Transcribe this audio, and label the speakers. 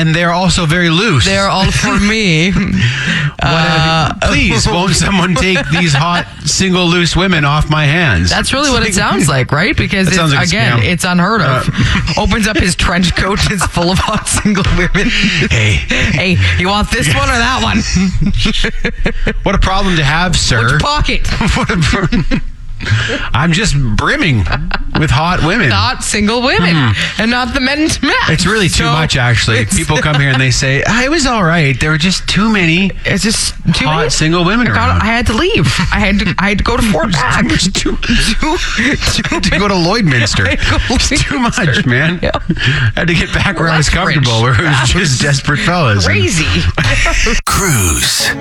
Speaker 1: and they're also very loose.
Speaker 2: They're all for me.
Speaker 1: Please, won't someone take these hot, single, loose women off my hands?
Speaker 2: That's really what it sounds like, right? Because
Speaker 1: That sounds like a scam.
Speaker 2: it's unheard of. Opens up his trench coat, it's full of hot single women. Hey, you want this one or that one?
Speaker 1: What a problem to have, sir.
Speaker 2: Which pocket?
Speaker 1: I'm just brimming with hot women.
Speaker 2: Not single women, and not the men to match.
Speaker 1: It's really too much, actually. People come here and they say, it was all right. There were just too many
Speaker 2: It's just too
Speaker 1: hot
Speaker 2: many.
Speaker 1: single women around.
Speaker 2: I had to leave. I had to go to Fort Mac.
Speaker 1: to go to Lloydminster. It's too much, man.
Speaker 2: Yeah.
Speaker 1: I had to get back where I was
Speaker 2: Lethbridge.
Speaker 1: comfortable, where it was just desperate fellas.
Speaker 2: Crazy.
Speaker 3: Cruise.